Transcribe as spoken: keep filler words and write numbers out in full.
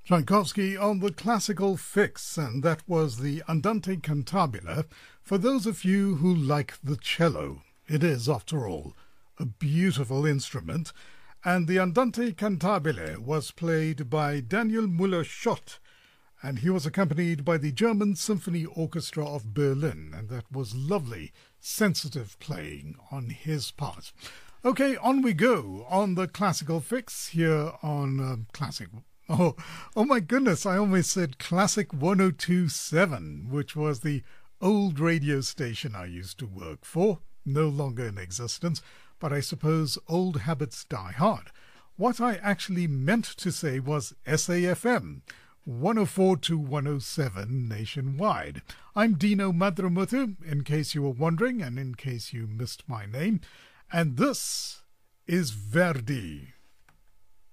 Tchaikovsky on the Classical Fix, and that was the Andante Cantabile for those of you who like the cello. It is, after all, a beautiful instrument, and the Andante Cantabile was played by Daniel Müller-Schott, and he was accompanied by the German Symphony Orchestra of Berlin, and that was lovely, sensitive playing on his part. Okay, on we go on the Classical Fix here on uh, Classic... Oh, oh my goodness, I almost said Classic one oh two point seven, which was the old radio station I used to work for, no longer in existence, but I suppose old habits die hard. What I actually meant to say was S A F M, one oh four to one oh seven nationwide. I'm Dino Madramuthu, in case you were wondering, and in case you missed my name, and this is Verdi.